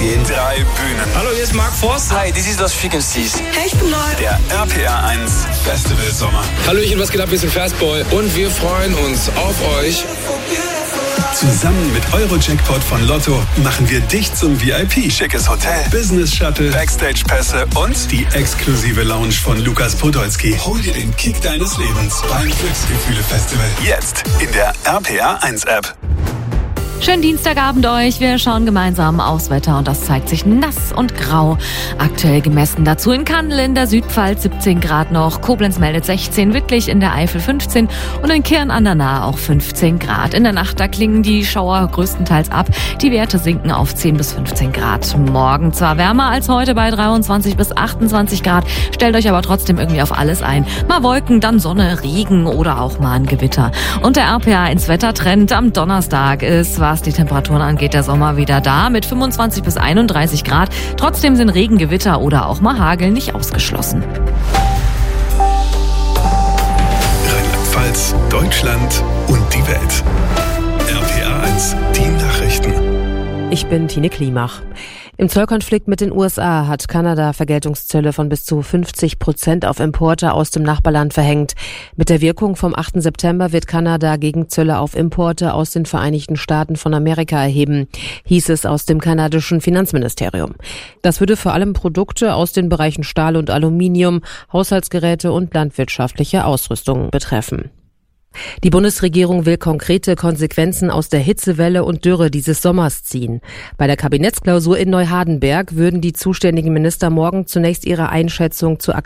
sehen 3 Bühnen. Hallo, hier ist Mark Forster. Hi, this is Los Frequencies. Hey, ich bin neu. Der RPR 1 Festival Sommer. Hallöchen, was geht ab? Wir sind Fastboy und wir freuen uns auf euch. Zusammen mit Euro-Jackpot von Lotto machen wir dich zum VIP. Schickes Hotel, Business-Shuttle, Backstage-Pässe und die exklusive Lounge von Lukas Podolski. Hol dir den Kick deines Lebens beim Glücksgefühle-Festival. Jetzt in der RPR 1-App. Schönen Dienstagabend euch. Wir schauen gemeinsam aufs Wetter und das zeigt sich nass und grau. Aktuell gemessen dazu in Kandel in der Südpfalz 17 Grad noch, Koblenz meldet 16, Wittlich in der Eifel 15 und in Kirn an der Nahe auch 15 Grad. In der Nacht, da klingen die Schauer größtenteils ab. Die Werte sinken auf 10 bis 15 Grad. Morgen zwar wärmer als heute bei 23 bis 28 Grad, stellt euch aber trotzdem irgendwie auf alles ein. Mal Wolken, dann Sonne, Regen oder auch mal ein Gewitter. Und der RPA ins Wettertrend am Donnerstag ist, was die Temperaturen angeht, der Sommer wieder da mit 25 bis 31 Grad. Trotzdem sind Regen, Gewitter oder auch mal Hagel nicht ausgeschlossen. Rheinland-Pfalz, Deutschland und die Welt. RPR 1, die Nachrichten. Ich bin Tine Klimach. Im Zollkonflikt mit den USA hat Kanada Vergeltungszölle von bis zu 50% auf Importe aus dem Nachbarland verhängt. Mit der Wirkung vom 8. September wird Kanada Gegenzölle auf Importe aus den Vereinigten Staaten von Amerika erheben, hieß es aus dem kanadischen Finanzministerium. Das würde vor allem Produkte aus den Bereichen Stahl und Aluminium, Haushaltsgeräte und landwirtschaftliche Ausrüstung betreffen. Die Bundesregierung will konkrete Konsequenzen aus der Hitzewelle und Dürre dieses Sommers ziehen. Bei der Kabinettsklausur in Neuhardenberg würden die zuständigen Minister morgen zunächst ihre Einschätzung zur